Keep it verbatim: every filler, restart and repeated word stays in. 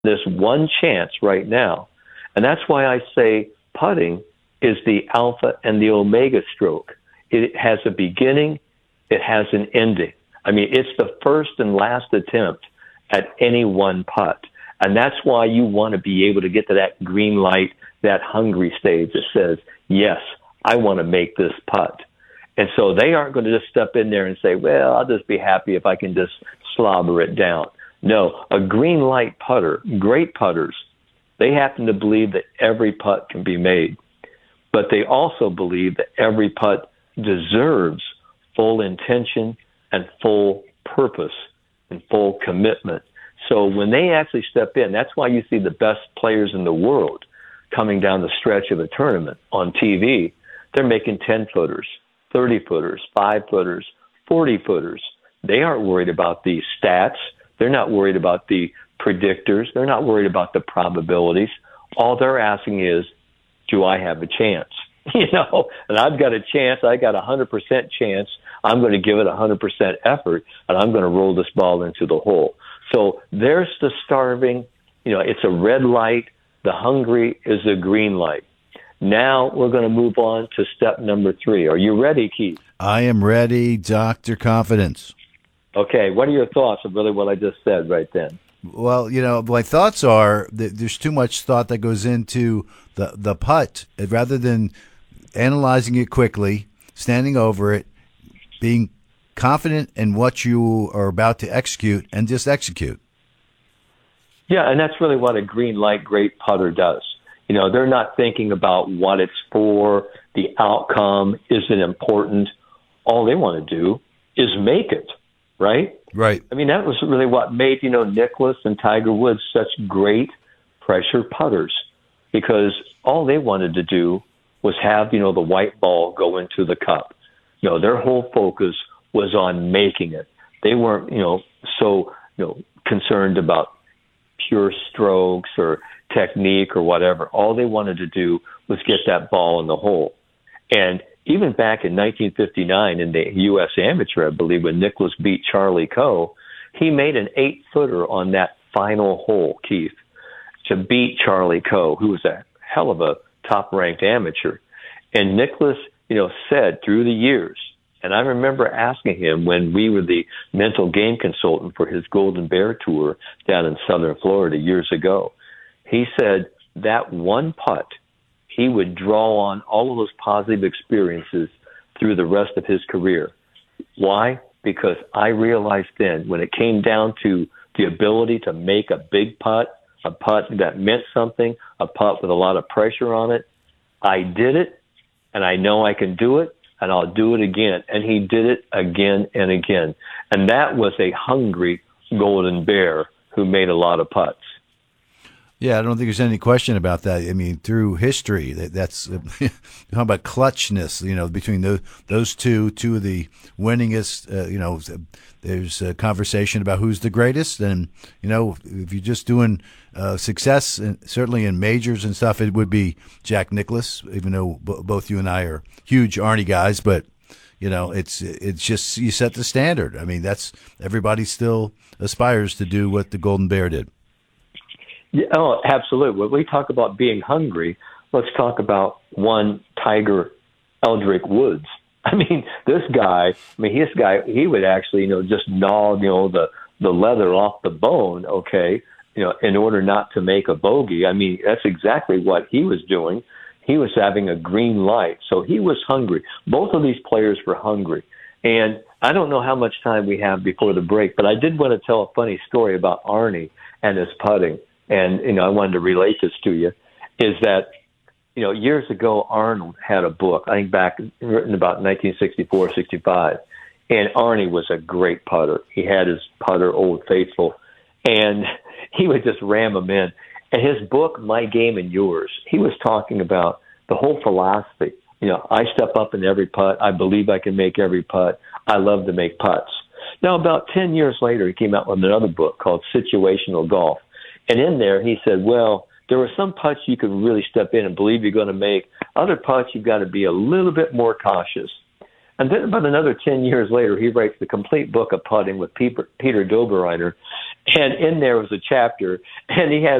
this one chance right now. And that's why I say putting is the alpha and the omega stroke. It has a beginning, it has an ending. I mean, it's the first and last attempt at any one putt. And that's why you want to be able to get to that green light, that hungry stage that says, yes, I want to make this putt. And so they aren't going to just step in there and say, well, I'll just be happy if I can just slobber it down. No, a green light putter, great putters, they happen to believe that every putt can be made. But they also believe that every putt deserves full intention and full purpose and full commitment. So when they actually step in, that's why you see the best players in the world coming down the stretch of a tournament on T V. They're making ten-footers, thirty-footers, five-footers, forty-footers. They aren't worried about the stats. They're not worried about the predictors. They're not worried about the probabilities. All they're asking is, do I have a chance? You know, and I've got a chance. I got a one hundred percent chance. I'm going to give it a one hundred percent effort, and I'm going to roll this ball into the hole. So there's the starving. You know, it's a red light. The hungry is a green light. Now we're going to move on to step number three. Are you ready, Keith? I am ready, Doctor Confidence. Okay, what are your thoughts of really what I just said right then? Well, you know, my thoughts are that there's too much thought that goes into the, the putt. Rather than analyzing it quickly, standing over it, being confident in what you are about to execute, and just execute. Yeah, and that's really what a green light great putter does. You know, they're not thinking about what it's for, the outcome isn't important. All they want to do is make it, right? Right. I mean, that was really what made, you know, Nicklaus and Tiger Woods such great pressure putters, because all they wanted to do was have, you know, the white ball go into the cup. You know, their whole focus was on making it. They weren't, you know, so, you know, concerned about pure strokes or technique or whatever. All they wanted to do was get that ball in the hole. And even back in nineteen fifty-nine in the U S Amateur, I believe, when Nicklaus beat Charlie Coe, he made an eight-footer on that final hole, Keith, to beat Charlie Coe, who was a hell of a top-ranked amateur. And Nicklaus, you know, said through the years, and I remember asking him when we were the mental game consultant for his Golden Bear Tour down in southern Florida years ago, he said that one putt, he would draw on all of those positive experiences through the rest of his career. Why? Because I realized then when it came down to the ability to make a big putt, a putt that meant something, a putt with a lot of pressure on it, I did it, and I know I can do it, and I'll do it again. And he did it again and again. And that was a hungry Golden Bear who made a lot of putts. Yeah, I don't think there's any question about that. I mean, through history, that, that's talking about clutchness. You know, between those those two, two of the winningest. Uh, you know, there's a conversation about who's the greatest, and you know, if you're just doing uh, success, and certainly in majors and stuff, it would be Jack Nicklaus. Even though b- both you and I are huge Arnie guys, but you know, it's it's just you set the standard. I mean, that's everybody still aspires to do what the Golden Bear did. Yeah, oh, absolutely. When we talk about being hungry, let's talk about one Tiger Eldrick Woods. I mean, this guy, I mean, this guy, he would actually, you know, just gnaw, you know, the, the leather off the bone, okay, you know, in order not to make a bogey. I mean, that's exactly what he was doing. He was having a green light, so he was hungry. Both of these players were hungry. And I don't know how much time we have before the break, but I did want to tell a funny story about Arnie and his putting. And, you know, I wanted to relate this to you, is that, you know, years ago, Arnold had a book, I think back, written about nineteen sixty-four, sixty-five, and Arnie was a great putter. He had his putter, Old Faithful, and he would just ram them in. And his book, My Game and Yours, he was talking about the whole philosophy. You know, I step up in every putt. I believe I can make every putt. I love to make putts. Now, about ten years later, he came out with another book called Situational Golf. And in there, he said, well, there were some putts you could really step in and believe you're going to make. Other putts, you've got to be a little bit more cautious. And then about another ten years later, he writes the complete book of putting with Peter, Peter Dobereiner. And in there was a chapter, and he has